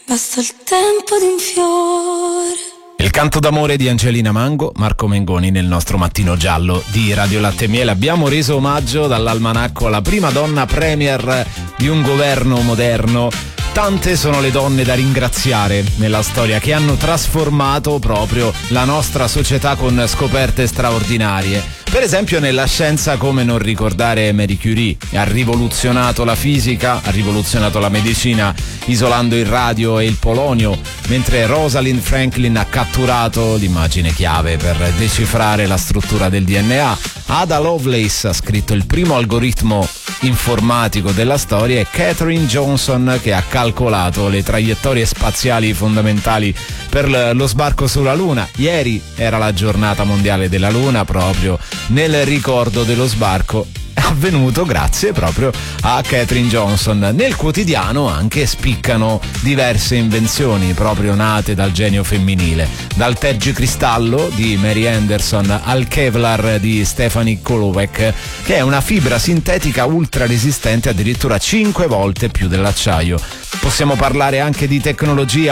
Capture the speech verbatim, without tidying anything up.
basta il tempo di un fiore. Il canto d'amore di Angelina Mango, Marco Mengoni nel nostro Mattino Giallo di Radio Latte e Miele. Abbiamo reso omaggio dall'almanacco alla prima donna premier di un governo moderno. Tante sono le donne da ringraziare nella storia che hanno trasformato proprio la nostra società con scoperte straordinarie. Per esempio nella scienza, come non ricordare Marie Curie, ha rivoluzionato la fisica, ha rivoluzionato la medicina isolando il radio e il polonio, mentre Rosalind Franklin ha catturato l'immagine chiave per decifrare la struttura del D N A. Ada Lovelace ha scritto il primo algoritmo informatico della storia e Katherine Johnson che ha calcolato le traiettorie spaziali fondamentali per lo sbarco sulla Luna. Ieri era la giornata mondiale della Luna, proprio nel ricordo dello sbarco avvenuto grazie proprio a Katherine Johnson. Nel quotidiano anche spiccano diverse invenzioni proprio nate dal genio femminile, dal tergicristallo di Mary Anderson al Kevlar di Stephanie Kolowek, che è una fibra sintetica ultra resistente addirittura cinque volte più dell'acciaio. Possiamo parlare anche di tecnologia